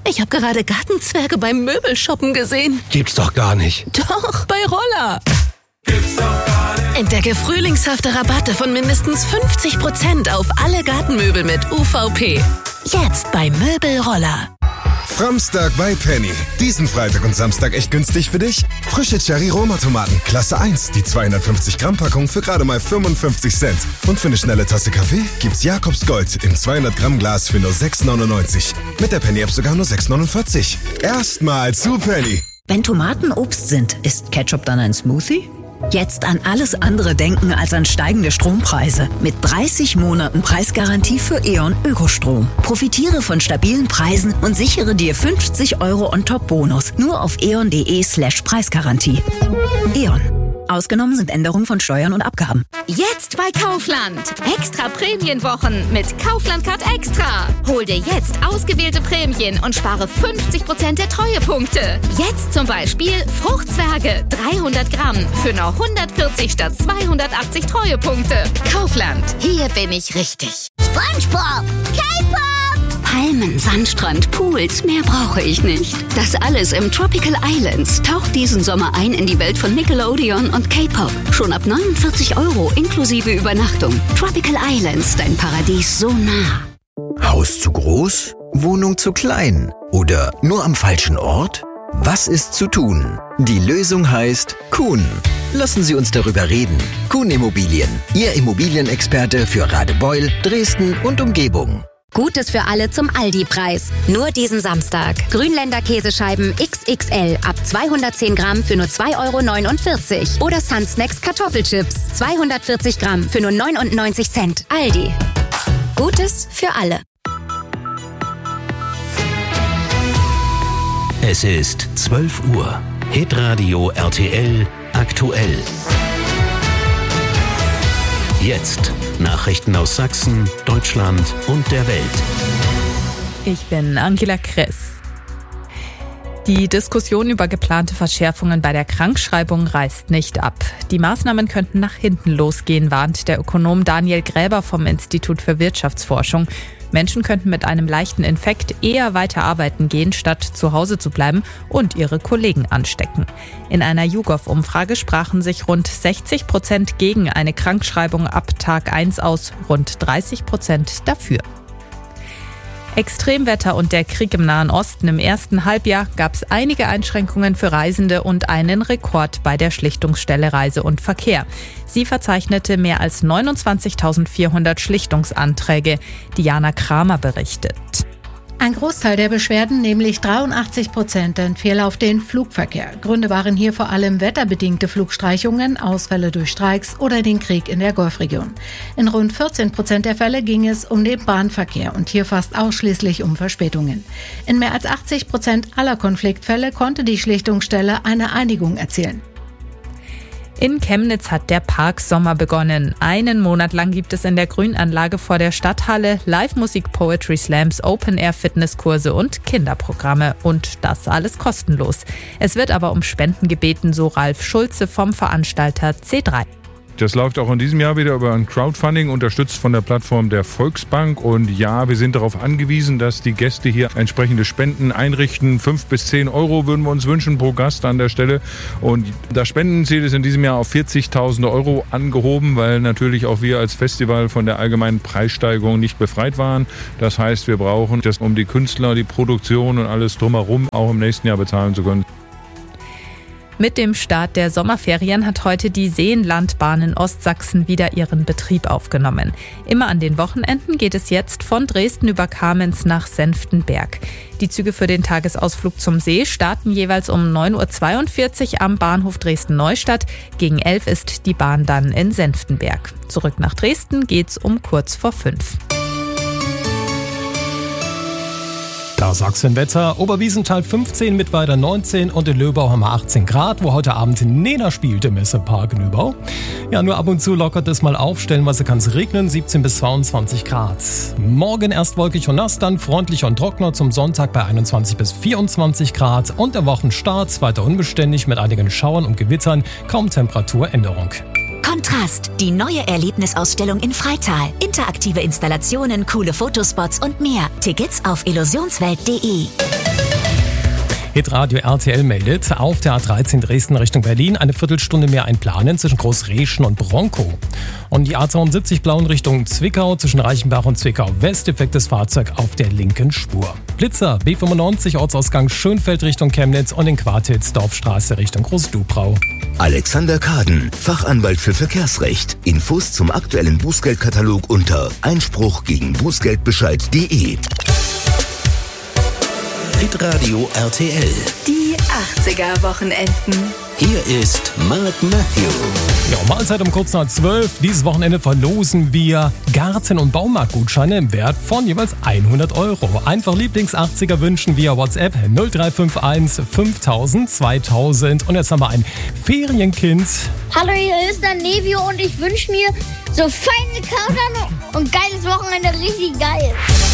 Ich habe gerade Gartenzwerge beim Möbelshoppen gesehen. Gibt's doch gar nicht. Doch, bei Roller. Gibt's doch gar nicht. Entdecke frühlingshafte Rabatte von mindestens 50% auf alle Gartenmöbel mit UVP. Jetzt bei Möbelroller. Framstag bei Penny. Diesen Freitag und Samstag echt günstig für dich? Frische Cherry-Roma-Tomaten, Klasse 1, die 250 Gramm Packung für gerade mal 55 Cent. Und für eine schnelle Tasse Kaffee gibt's Jakobs Gold im 200 Gramm Glas für nur 6,99. Mit der Penny-App sogar nur 6,49. Erstmal zu Penny. Wenn Tomaten Obst sind, ist Ketchup dann ein Smoothie? Jetzt an alles andere denken als an steigende Strompreise. Mit 30 Monaten Preisgarantie für E.ON Ökostrom. Profitiere von stabilen Preisen und sichere dir 50 € On-Top-Bonus. Nur auf eon.de/Preisgarantie. E.ON. Ausgenommen sind Änderungen von Steuern und Abgaben. Jetzt bei Kaufland. Extra Prämienwochen mit Kaufland Card Extra. Hol dir jetzt ausgewählte Prämien und spare 50% der Treuepunkte. Jetzt zum Beispiel Fruchtzwerge 300 Gramm für nur 140 statt 280 Treuepunkte. Kaufland. Hier bin ich richtig. SpongeBob, K-Pop, Palmen, Sandstrand, Pools, mehr brauche ich nicht. Das alles im Tropical Islands. Taucht diesen Sommer ein in die Welt von Nickelodeon und K-Pop. Schon ab 49 € inklusive Übernachtung. Tropical Islands, dein Paradies so nah. Haus zu groß? Wohnung zu klein? Oder nur am falschen Ort? Was ist zu tun? Die Lösung heißt Kuhn. Lassen Sie uns darüber reden. Kuhn Immobilien, Ihr Immobilienexperte für Radebeul, Dresden und Umgebung. Gutes für alle zum Aldi-Preis. Nur diesen Samstag. Grünländer Käsescheiben XXL ab 210 Gramm für nur 2,49 € Oder Sunsnacks Kartoffelchips 240 Gramm für nur 99 Cent. Aldi. Gutes für alle. Es ist 12 Uhr. Hitradio RTL aktuell. Jetzt Nachrichten aus Sachsen, Deutschland und der Welt. Ich bin Angela Kress. Die Diskussion über geplante Verschärfungen bei der Krankschreibung reißt nicht ab. Die Maßnahmen könnten nach hinten losgehen, warnt der Ökonom Daniel Gräber vom Institut für Wirtschaftsforschung. Menschen könnten mit einem leichten Infekt eher weiter arbeiten gehen, statt zu Hause zu bleiben und ihre Kollegen anstecken. In einer YouGov-Umfrage sprachen sich rund 60% gegen eine Krankschreibung ab Tag 1 aus, rund 30% dafür. Extremwetter und der Krieg im Nahen Osten. Im ersten Halbjahr gab es einige Einschränkungen für Reisende und einen Rekord bei der Schlichtungsstelle Reise und Verkehr. Sie verzeichnete mehr als 29.400 Schlichtungsanträge. Diana Kramer berichtet. Ein Großteil der Beschwerden, nämlich 83%, entfiel auf den Flugverkehr. Gründe waren hier vor allem wetterbedingte Flugstreichungen, Ausfälle durch Streiks oder den Krieg in der Golfregion. In rund 14% der Fälle ging es um den Bahnverkehr und hier fast ausschließlich um Verspätungen. In mehr als 80% aller Konfliktfälle konnte die Schlichtungsstelle eine Einigung erzielen. In Chemnitz hat der Parksommer begonnen. Einen Monat lang gibt es in der Grünanlage vor der Stadthalle Live-Musik, Poetry Slams, Open-Air-Fitnesskurse und Kinderprogramme. Und das alles kostenlos. Es wird aber um Spenden gebeten, so Ralf Schulze vom Veranstalter C3. Das läuft auch in diesem Jahr wieder über ein Crowdfunding, unterstützt von der Plattform der Volksbank. Und ja, wir sind darauf angewiesen, dass die Gäste hier entsprechende Spenden einrichten. 5 bis 10 € würden wir uns wünschen pro Gast an der Stelle. Und das Spendenziel ist in diesem Jahr auf 40.000 € angehoben, weil natürlich auch wir als Festival von der allgemeinen Preissteigerung nicht befreit waren. Das heißt, wir brauchen das, um die Künstler, die Produktion und alles drumherum auch im nächsten Jahr bezahlen zu können. Mit dem Start der Sommerferien hat heute die Seenlandbahn in Ostsachsen wieder ihren Betrieb aufgenommen. Immer an den Wochenenden geht es jetzt von Dresden über Kamenz nach Senftenberg. Die Züge für den Tagesausflug zum See starten jeweils um 9.42 Uhr am Bahnhof Dresden-Neustadt. Gegen 11 ist die Bahn dann in Senftenberg. Zurück nach Dresden geht's um kurz vor 5. Das Sachsenwetter, Oberwiesenthal 15, Mittweida 19 und in Löbau haben wir 18 Grad, wo heute Abend Nena spielt im Messepark in Löbau. Ja, nur ab und zu lockert es mal auf, stellenweise kann es regnen, 17 bis 22 Grad. Morgen erst wolkig und nass, dann freundlich und trockener, zum Sonntag bei 21 bis 24 Grad und der Wochenstart weiter unbeständig mit einigen Schauern und Gewittern, kaum Temperaturänderung. Kontrast, die neue Erlebnisausstellung in Freital. Interaktive Installationen, coole Fotospots und mehr. Tickets auf illusionswelt.de. Hitradio RTL meldet, auf der A13 Dresden Richtung Berlin eine Viertelstunde mehr einplanen zwischen Großreschen und Bronkow. Und die A72 Blauen Richtung Zwickau zwischen Reichenbach und Zwickau West, defektes Fahrzeug auf der linken Spur. Blitzer, B95 Ortsausgang Schönfeld Richtung Chemnitz und in Quartitz Dorfstraße Richtung Großdubrau. Alexander Kaden, Fachanwalt für Verkehrsrecht. Infos zum aktuellen Bußgeldkatalog unter Einspruch gegen Bußgeldbescheid.de. Hitradio RTL. Die 80er-Wochenenden. Hier ist Mark Matthew. Ja, Mahlzeit um kurz nach 12. Dieses Wochenende verlosen wir Garten- und Baumarktgutscheine im Wert von jeweils 100 €. Einfach Lieblings-80er wünschen via WhatsApp 0351 5000 2000. Und jetzt haben wir ein Ferienkind. Hallo, hier ist der Nevio und ich wünsche mir so feine Countdown und geiles Wochenende, richtig geil.